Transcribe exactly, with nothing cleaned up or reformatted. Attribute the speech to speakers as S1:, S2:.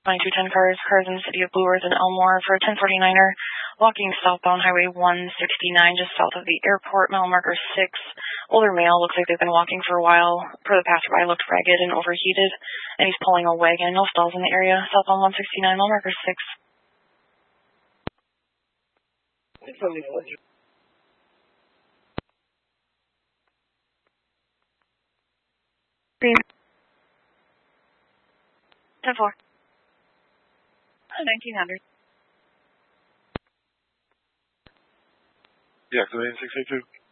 S1: twenty-two ten cars, cars in the city of Blue Earth and Elmore for a ten forty-niner, walking southbound Highway one sixty-nine just south of the airport, mile marker six. Older male, looks like they've been walking for a while. Per the passerby, looked ragged and overheated, and he's pulling a wagon. No stalls in the area. Southbound one sixty-nine, mile marker six. ten four. nineteen hundred.
S2: Yeah, six eight two.